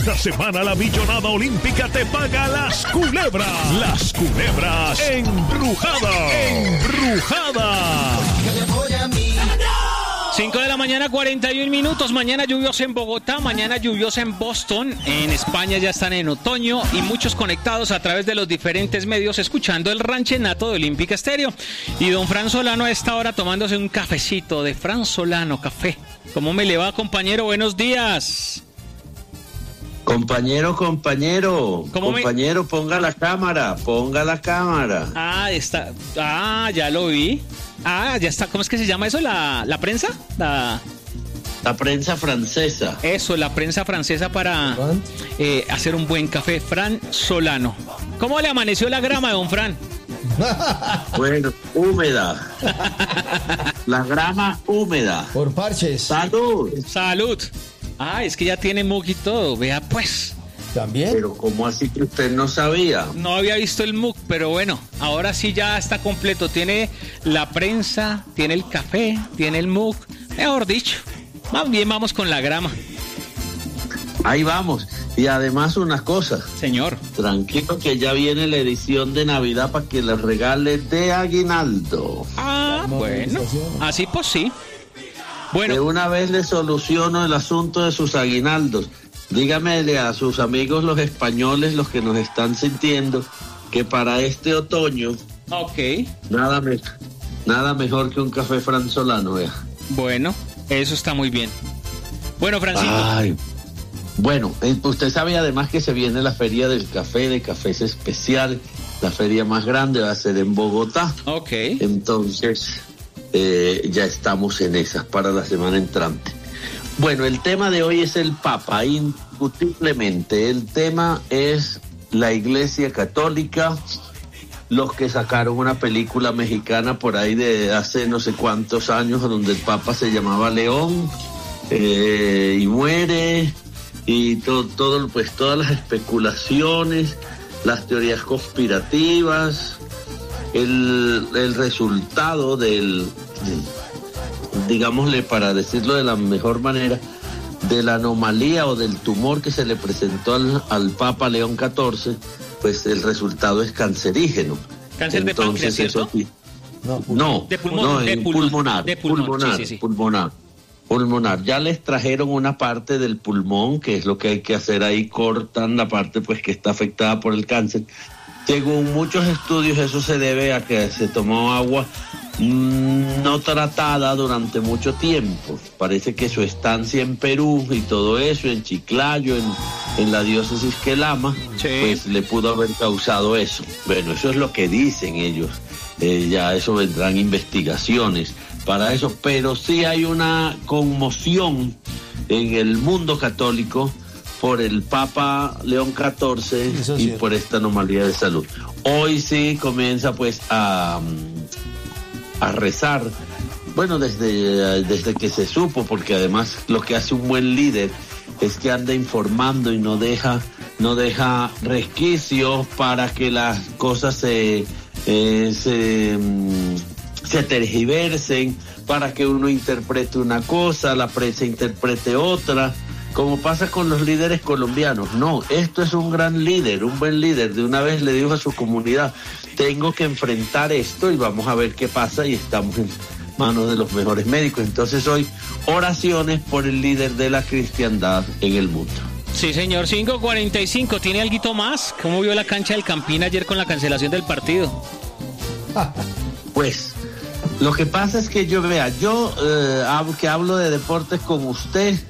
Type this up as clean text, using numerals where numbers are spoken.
Esta semana la Millonada Olímpica te paga las culebras. Las culebras embrujadas. ¡Embrujada! 5 de la mañana, 41 minutos. Mañana lluviosa en Bogotá, mañana lluviosa en Boston. En España ya están en otoño y muchos conectados a través de los diferentes medios escuchando el ranchenato de Olímpica Estéreo. Y don Fran Solano a esta hora tomándose un cafecito de Fran Solano Café. ¿Cómo me le va, compañero? Buenos días. Compañero, ponga la cámara. Ah, está. Ah, ya lo vi. Ah, ya está. ¿Cómo es que se llama eso? ¿La prensa? La prensa francesa. Eso, la prensa francesa para hacer un buen café. Fran Solano. ¿Cómo le amaneció la grama, don Fran? Bueno, húmeda. La grama húmeda. Por parches. Salud. Ah, es que ya tiene mug y todo. Vea pues. ¿También? Pero ¿cómo así que usted no sabía? No había visto el mug, pero bueno, ahora sí ya está completo. Tiene la prensa, tiene el café, tiene el mug. Mejor dicho, más bien vamos con la grama. Ahí vamos. Y además una cosa. Señor. Tranquilo que ya viene la edición de Navidad para que les regale de aguinaldo. Ah, bueno. Así pues sí. Bueno. De una vez le soluciono el asunto de sus aguinaldos. Dígamele a sus amigos los españoles, los que nos están sintiendo, que para este otoño, nada mejor que un café fransolano, vea. Bueno, eso está muy bien. Bueno, Francisco. Ay, bueno, usted sabe además que se viene la feria del café, de cafés especial. La feria más grande va a ser en Bogotá. Ok. Entonces, ya estamos en esas para la semana entrante. Bueno, el tema de hoy es el Papa, indiscutiblemente. El tema es la Iglesia Católica, los que sacaron una película mexicana por ahí de hace no sé cuántos años, donde el Papa se llamaba León y muere, y todo, pues todas las especulaciones, las teorías conspirativas, el resultado digámosle, para decirlo de la mejor manera, de la anomalía o del tumor que se le presentó al Papa León XIV, pues el resultado es cancerígeno. ¿Cáncer de páncreas, cierto? Pulmonar. Ya les trajeron una parte del pulmón, que es lo que hay que hacer ahí, cortan la parte pues que está afectada por el cáncer. Según muchos estudios, eso se debe a que se tomó agua no tratada durante mucho tiempo. Parece que su estancia en Perú y todo eso, en Chiclayo, en la diócesis que él ama, pues le pudo haber causado eso. Bueno, eso es lo que dicen ellos. Ya eso vendrán investigaciones para eso, pero sí hay una conmoción en el mundo católico por el Papa León XIV y por esta anomalía de salud. Hoy sí comienza pues a rezar, bueno, desde que se supo, porque además lo que hace un buen líder es que anda informando y no deja resquicios para que las cosas se tergiversen, para que uno interprete una cosa, la prensa interprete otra, como pasa con los líderes colombianos. No, esto es un gran líder, un buen líder. De una vez le dijo a su comunidad, tengo que enfrentar esto y vamos a ver qué pasa, y estamos en manos de los mejores médicos. Entonces hoy, oraciones por el líder de la cristiandad en el mundo. Sí, señor. 5:45. ¿Tiene alguito más? ¿Cómo vio la cancha del Campín ayer con la cancelación del partido? Pues, lo que pasa es que yo que hablo de deportes con usted,